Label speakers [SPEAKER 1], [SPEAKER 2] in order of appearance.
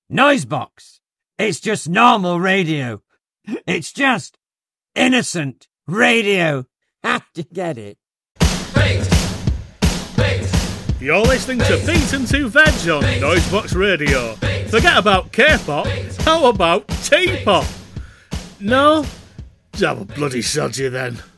[SPEAKER 1] Noisebox. It's just normal radio. It's just innocent radio. Have to get it.
[SPEAKER 2] You're listening to Beat and 2 Veg on Noisebox Radio. Forget about K-pop, how about T-pop? No? Have a bloody sod you then.